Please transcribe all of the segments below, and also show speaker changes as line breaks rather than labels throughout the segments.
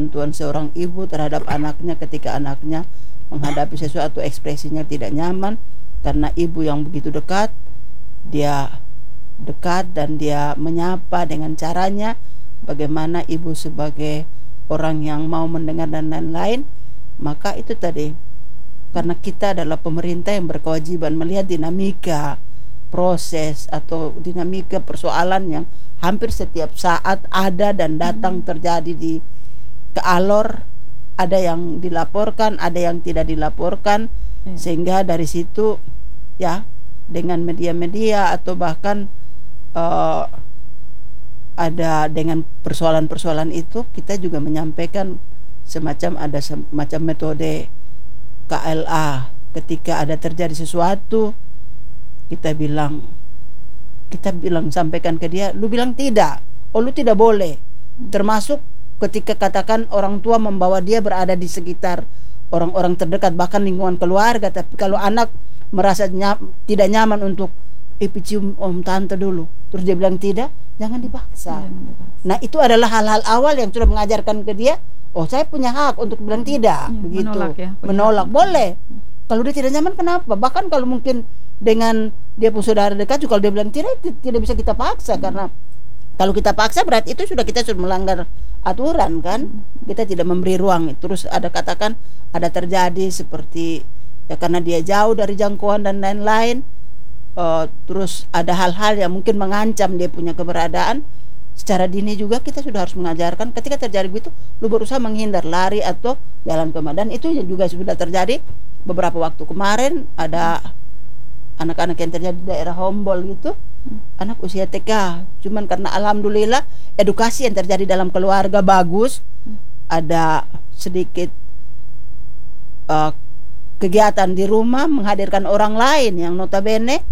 ketentuan seorang ibu terhadap anaknya ketika anaknya menghadapi sesuatu ekspresinya tidak nyaman, karena ibu yang begitu dekat, dia dekat dan dia menyapa dengan caranya. Bagaimana ibu sebagai orang yang mau mendengar dan lain-lain. Maka itu tadi, karena kita adalah pemerintah yang berkewajiban melihat dinamika proses atau dinamika persoalan yang hampir setiap saat ada dan datang terjadi di ke Alor. Ada yang dilaporkan, ada yang tidak dilaporkan, sehingga dari situ ya dengan media-media atau bahkan ada dengan persoalan-persoalan itu kita juga menyampaikan ada semacam metode KLA. Ketika ada terjadi sesuatu, kita bilang sampaikan ke dia, lu bilang tidak, lu tidak boleh. Termasuk ketika katakan orang tua membawa dia berada di sekitar orang-orang terdekat, bahkan lingkungan keluarga. Tapi kalau anak merasa tidak nyaman untuk cium om tante dulu, terus dia bilang tidak, jangan dipaksa. Nah itu adalah hal-hal awal yang sudah mengajarkan ke dia, saya punya hak untuk bilang tidak, begitu. Menolak boleh. Kalau dia tidak nyaman kenapa? Bahkan kalau mungkin dengan dia pun saudara dekat juga, kalau dia bilang tidak bisa kita paksa. Karena kalau kita paksa berarti itu kita sudah melanggar aturan kan. Kita tidak memberi ruang. Terus ada terjadi seperti ya karena dia jauh dari jangkauan dan lain-lain. Terus ada hal-hal yang mungkin mengancam dia punya keberadaan. Secara dini juga kita sudah harus mengajarkan ketika terjadi begitu, lu berusaha menghindar, lari atau jalan ke dan itu juga sudah terjadi beberapa waktu kemarin. Ada anak-anak yang terjadi di daerah Hombol gitu, anak usia TK. Cuman karena alhamdulillah edukasi yang terjadi dalam keluarga bagus, ada sedikit kegiatan di rumah menghadirkan orang lain yang notabene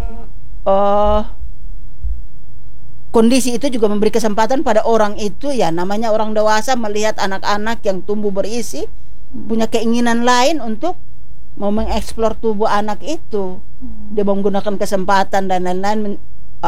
kondisi itu juga memberi kesempatan pada orang itu, ya namanya orang dewasa, melihat anak-anak yang tumbuh berisi punya keinginan lain untuk mau mengeksplor tubuh anak itu. Dia menggunakan kesempatan dan lain-lain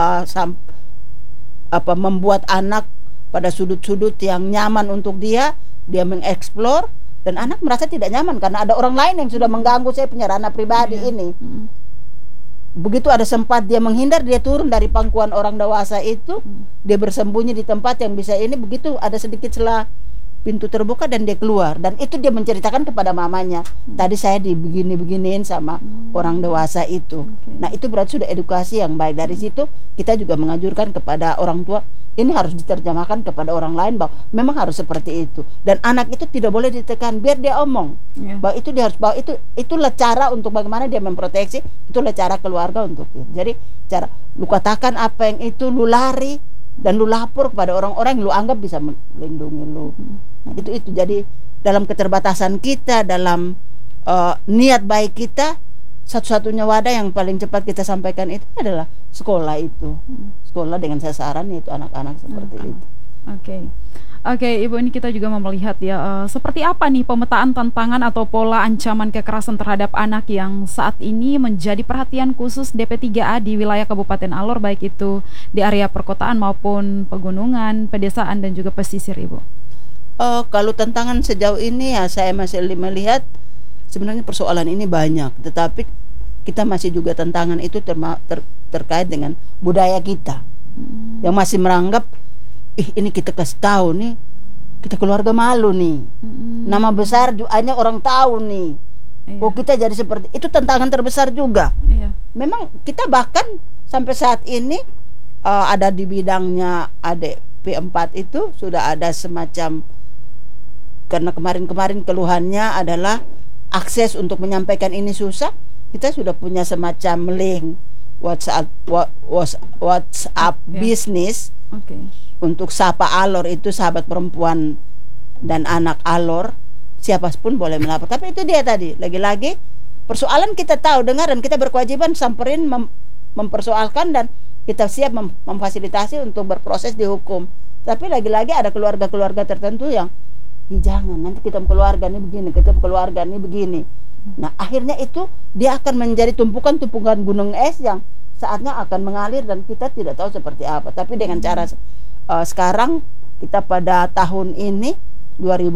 membuat anak pada sudut-sudut yang nyaman untuk dia mengeksplor, dan anak merasa tidak nyaman karena ada orang lain yang sudah mengganggu saya punya ranah pribadi ini. Begitu ada sempat dia menghindar, dia turun dari pangkuan orang dewasa itu, dia bersembunyi di tempat yang bisa ini. Begitu ada sedikit celah pintu terbuka dan dia keluar, dan itu dia menceritakan kepada mamanya, tadi saya dibegini-beginiin sama orang dewasa itu. Nah itu berarti sudah edukasi yang baik. Dari situ kita juga menganjurkan kepada orang tua, ini harus diterjemahkan kepada orang lain bahwa memang harus seperti itu, dan anak itu tidak boleh ditekan, biar dia omong bahwa itu dia harus, bahwa itulah cara untuk bagaimana dia memproteksi, itulah cara keluarga untuk itu. Jadi cara lu katakan apa yang itu, lu lari dan lu lapor kepada orang-orang yang lu anggap bisa melindungi lu. Nah, itu jadi dalam keterbatasan kita, dalam niat baik kita, satu-satunya wadah yang paling cepat kita sampaikan itu adalah sekolah itu. Sekolah dengan sasaran yaitu anak-anak seperti itu.
Oke, Ibu, ini kita juga mau melihat ya, seperti apa nih pemetaan tantangan atau pola ancaman kekerasan terhadap anak yang saat ini menjadi perhatian khusus DP3A di wilayah Kabupaten Alor, baik itu di area perkotaan maupun pegunungan, pedesaan dan juga pesisir, Ibu.
Kalau tantangan sejauh ini ya saya masih melihat sebenarnya persoalan ini banyak, tetapi kita masih juga tantangan itu terkait dengan budaya kita yang masih meranggap ini kita kasih tahu nih, kita keluarga malu nih, nama besar hanya orang tahu nih. Kita jadi seperti itu, tantangan terbesar juga. Memang kita bahkan sampai saat ini ada di bidangnya ADP4 itu sudah ada semacam, karena kemarin keluhannya adalah akses untuk menyampaikan ini susah. Kita sudah punya semacam link WhatsApp bisnis untuk Sapa Alor, itu sahabat perempuan dan anak Alor, siapapun boleh melapor. Tapi itu dia tadi, lagi-lagi persoalan kita tahu, dengar, dan kita berkewajiban samperin, mempersoalkan, dan kita siap memfasilitasi untuk berproses di hukum. Tapi lagi-lagi ada keluarga-keluarga tertentu yang jangan, nanti kita keluarga ini begini, kita keluarga ini begini. Nah akhirnya itu dia akan menjadi tumpukan gunung es yang saatnya akan mengalir dan kita tidak tahu seperti apa. Tapi dengan cara sekarang kita pada tahun ini 2020